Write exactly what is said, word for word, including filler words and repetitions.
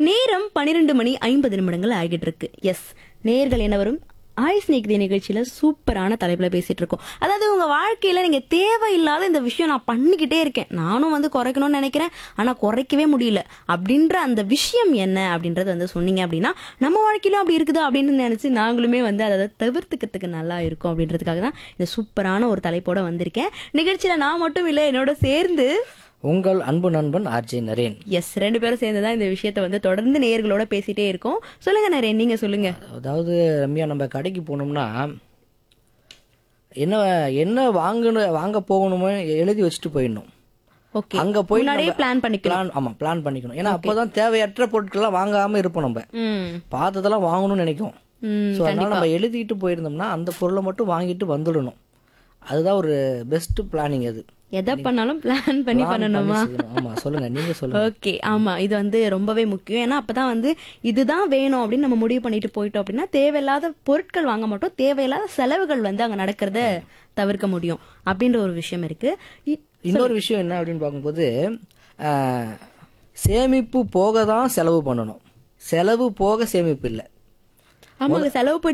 நேரம் பன்னிரண்டு மணி ஐம்பது நிமிடங்கள் ஆகிட்டு இருக்கு. எஸ், நேர்கள் என்ன வரும் ஆயுஸ் நீக்குதி நிகழ்ச்சியில சூப்பரான தலைப்புல பேசிட்டு இருக்கோம். அதாவது உங்க வாழ்க்கையில நீங்க தேவையில்லாத இந்த விஷயம் நான் பண்ணிக்கிட்டே இருக்கேன், நானும் வந்து குறைக்கணும்னு நினைக்கிறேன், ஆனா குறைக்கவே முடியல அப்படின்ற அந்த விஷயம் என்ன அப்படின்றத வந்து சொன்னீங்க அப்படின்னா நம்ம வாழ்க்கையிலும் அப்படி இருக்குது அப்படின்னு நினைச்சு நாங்களுமே வந்து அதை தவிர்த்துக்கிறதுக்கு நல்லா இருக்கும் அப்படின்றதுக்காக தான் இந்த சூப்பரான ஒரு தலைப்போட வந்திருக்கேன். நிகழ்ச்சியில நான் மட்டும் இல்லை, என்னோட சேர்ந்து உங்கள் அன்பு நண்பன் ஆர்ஜே நரேன். எஸ், ரெண்டு பேரும் சேர்ந்துதான் இந்த விஷயத்த வந்து தொடர்ந்து நேயர்களோட பேசிட்டே இருக்கோம். சொல்லுங்க நரேன், நீங்க சொல்லுங்க. அதாவது ரம்யா, நம்ம கடைக்கு போனோம்னா என்ன என்ன வாங்கணும் வாங்க போகணுமோ எழுதி வச்சுட்டு போயிடணும். ஓகே, அங்க போய் முன்னாடியே பிளான் பண்ணிக்கலாம். பிளான் ஆமா பிளான் பண்ணிக்கணும். ஏன்னா அப்பதான் தேவையற்ற பொருட்கள்லாம் வாங்காம இருப்போம். நம்ம ம் பார்த்ததெல்லாம் வாங்கணும்னு நினைக்கும். ம் ஸோ அதனால நம்ம எழுதிட்டு போயிருந்தோம்னா அந்த பொருளை மட்டும் வாங்கிட்டு வந்துடணும். அதுதான் ஒரு பெஸ்ட் பிளானிங். அது எதை பண்ணாலும் பிளான் பண்ணி பண்ணணுமா? ஆமா, சொல்லுங்க, நீங்க சொல்லுங்க. ஓகே, ஆமா, இது வந்து ரொம்பவே முக்கியம். ஏன்னா அப்பதான் வந்து இதுதான் வேணும் அப்படின்னு நம்ம முடிவு பண்ணிட்டு போயிட்டோம் அப்படின்னா தேவையில்லாத பொருட்கள் வாங்க மாட்டோம், தேவையில்லாத செலவுகள் வந்து அங்க நடக்கிறத தவிர்க்க முடியும் அப்படின்ற ஒரு விஷயம் இருக்கு. இ- இன்னொரு விஷயம் என்ன அப்படின்னு பார்க்கும்போது, ஆஹ், சேமிப்பு போக தான் செலவு பண்ணணும், செலவு போக சேமிப்பு இல்லை. ஆமாங்க, செலவு